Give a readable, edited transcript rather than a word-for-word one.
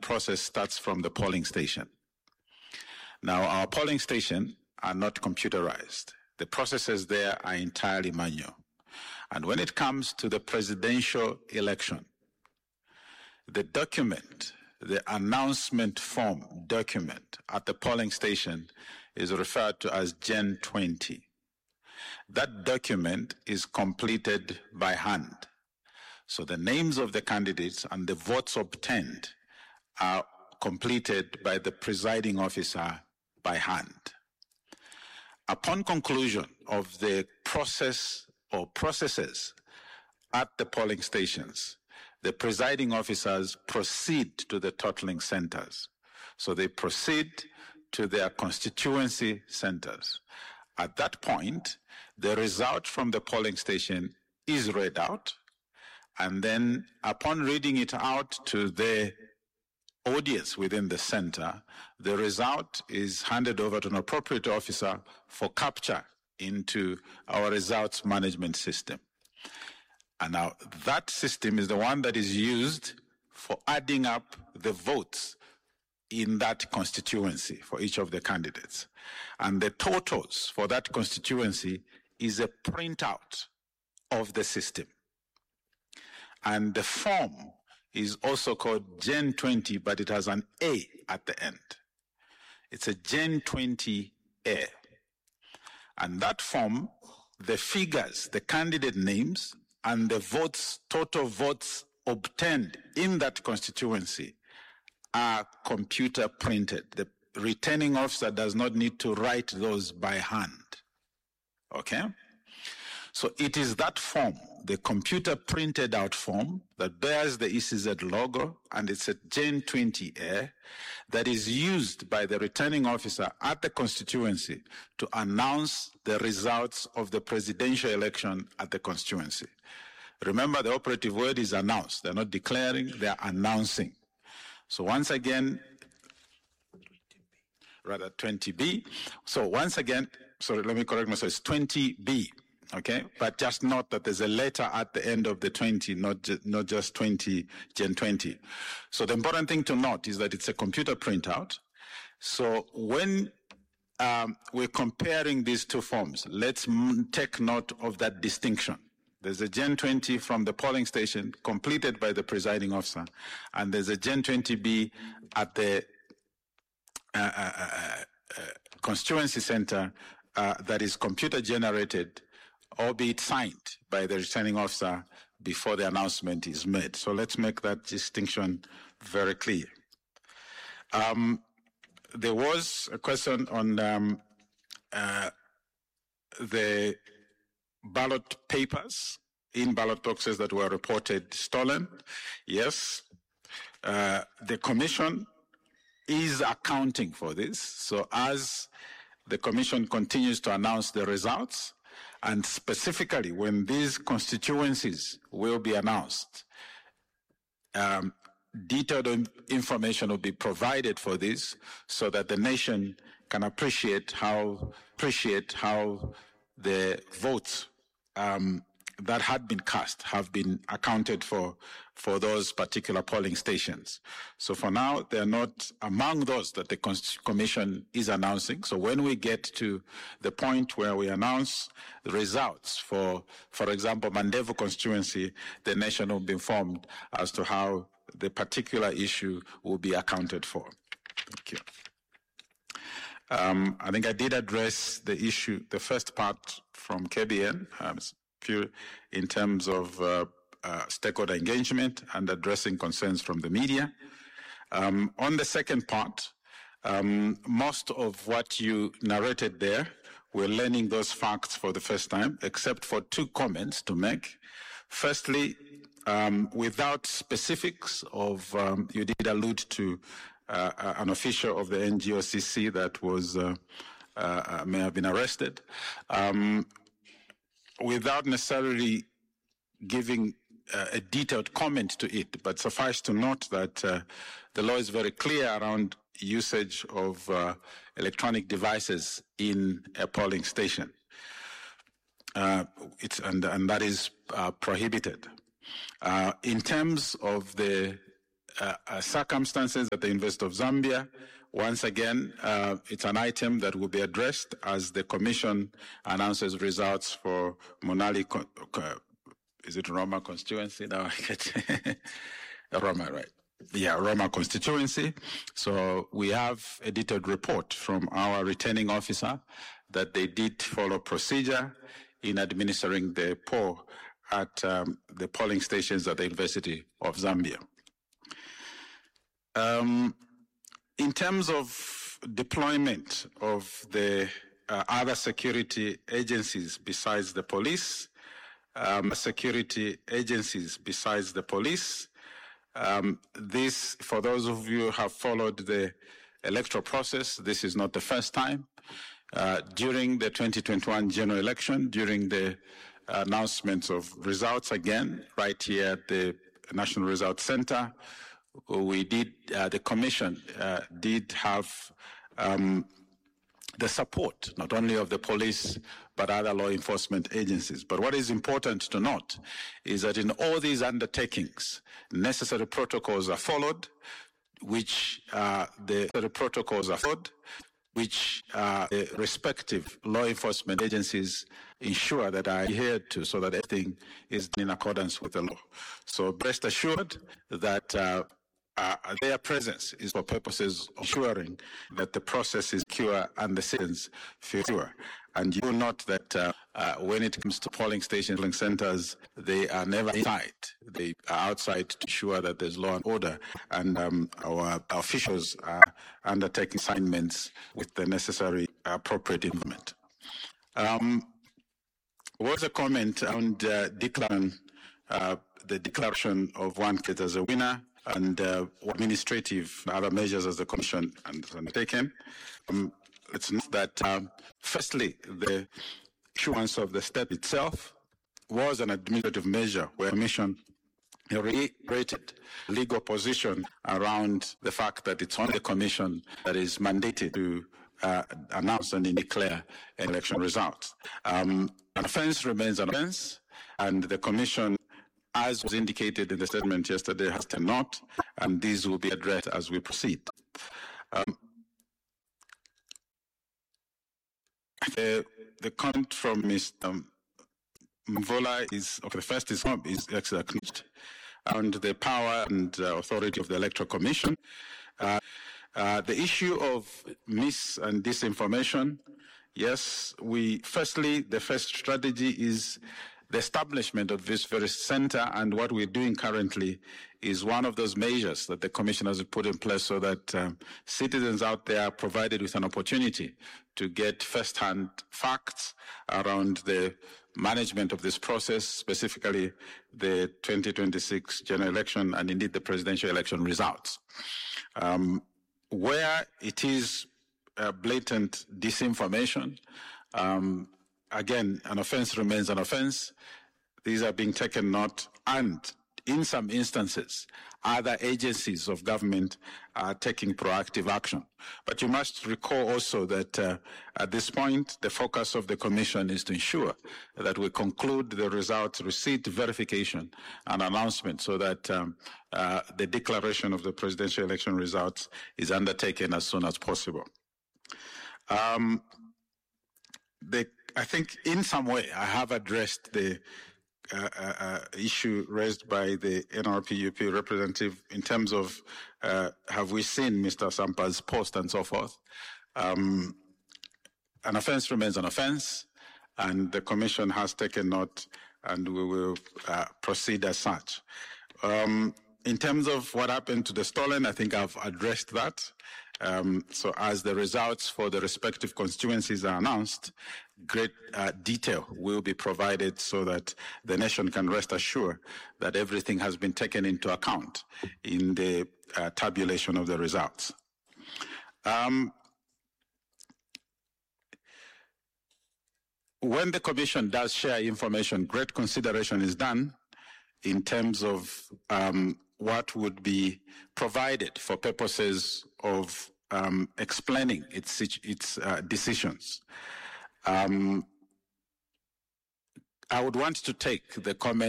process starts from the polling station. Now, our polling station are not computerized. The processes there are entirely manual. And when it comes to the presidential election, the document, the announcement form document at the polling station is referred to as Gen 20. That document is completed by hand. So the names of the candidates and the votes obtained are completed by the presiding officer by hand. Upon conclusion of the process or processes at the polling stations, the presiding officers proceed to the totaling centers. So they proceed to their constituency centers. At that point, the result from the polling station is read out, and then upon reading it out to the audience within the center, the result is handed over to an appropriate officer for capture into our results management system. And now that system is the one that is used for adding up the votes in that constituency for each of the candidates. And the totals for that constituency is a printout of the system. And the form is also called Gen 20, but it has an A at the end. It's a Gen 20A. And that form, the figures, the candidate names, and the votes, total votes obtained in that constituency are computer printed. The returning officer does not need to write those by hand. Okay? So it is that form, the computer printed out form that bears the ECZ logo, and it's a Gen 20A that is used by the returning officer at the constituency to announce the results of the presidential election at the constituency. Remember, the operative word is announce. They're not declaring, they're announcing. So once again, rather 20B. So once again, sorry, let me correct myself, it's 20B. Okay, but just note that there's a letter at the end of the 20, not just 20, Gen 20. So the important thing to note is that it's a computer printout. So when we're comparing these two forms, let's take note of that distinction. There's a Gen 20 from the polling station completed by the presiding officer, and there's a Gen 20B at the constituency center that is computer generated, albeit signed by the returning officer before the announcement is made. So let's make that distinction very clear. There was a question on the ballot papers in ballot boxes that were reported stolen. Yes, the Commission is accounting for this. So as the Commission continues to announce the results, and specifically when these constituencies will be announced, detailed information will be provided for this so that the nation can appreciate how the votes that had been cast have been accounted for those particular polling stations. So for now, they're not among those that the Commission is announcing. So when we get to the point where we announce the results for example, Mandevu constituency, the nation will be informed as to how the particular issue will be accounted for. Thank you. I think I did address the issue, the first part from KBN, in terms of stakeholder engagement and addressing concerns from the media. On the second part, most of what you narrated there, we're learning those facts for the first time, except for two comments to make. Firstly, without specifics of, you did allude to an official of the NGOCC that was may have been arrested. Without necessarily giving a detailed comment to it, but suffice to note that the law is very clear around usage of electronic devices in a polling station. And that is prohibited. In terms of the circumstances at the University of Zambia. Once again, it's an item that will be addressed as the Commission announces results for Monali, is it Roma constituency? No, I get Roma, right? Yeah, Roma constituency. So we have a detailed report from our returning officer that they did follow procedure in administering the poll at the polling stations at the University of Zambia. In terms of deployment of the other security agencies besides the police, this, for those of you who have followed the electoral process, this is not the first time. During the 2021 general election, during the announcement of results again, right here at the National Results Center, we did, the Commission did have the support, not only of the police, but other law enforcement agencies. But what is important to note is that in all these undertakings, necessary protocols are followed, which the respective law enforcement agencies ensure that are adhered to, so that everything is in accordance with the law. So rest assured that their presence is for purposes of ensuring that the process is secure and the citizens feel secure. And you will note that when it comes to polling stations, polling centers, they are never inside. They are outside to ensure that there's law and order. And our officials are undertaking assignments with the necessary appropriate involvement. Was a comment on the declaration of one candidate as a winner, and administrative and other measures as the Commission has undertaken. Let's note that, firstly, the issuance of the step itself was an administrative measure where the Commission reiterated legal position around the fact that it's only the Commission that is mandated to announce and declare an election result. An offence remains an offence, and the Commission, as was indicated in the statement yesterday, has not, and these will be addressed as we proceed. The comment from Mr. Mvola is, okay, the first is actually acknowledged, and the power and authority of the Electoral Commission. The issue of mis- and disinformation, yes, firstly, the first strategy is the establishment of this very center, and what we're doing currently is one of those measures that the Commission has put in place so that citizens out there are provided with an opportunity to get first-hand facts around the management of this process, specifically the 2026 general election and indeed the presidential election results. Where it is blatant disinformation, again, an offence remains an offence. These are being taken note, and in some instances, other agencies of government are taking proactive action. But you must recall also that at this point, the focus of the Commission is to ensure that we conclude the results receipt, verification, and announcement so that the declaration of the presidential election results is undertaken as soon as possible. I think in some way I have addressed the issue raised by the NRPUP representative in terms of have we seen Mr. Sampa's post and so forth. An offence remains an offence, and the Commission has taken note, and we will proceed as such. In terms of what happened to the stolen, I think I've addressed that. So as the results for the respective constituencies are announced, great detail will be provided so that the nation can rest assured that everything has been taken into account in the tabulation of the results. When the Commission does share information, great consideration is done in terms of what would be provided for purposes of explaining its decisions. I would want to take the comment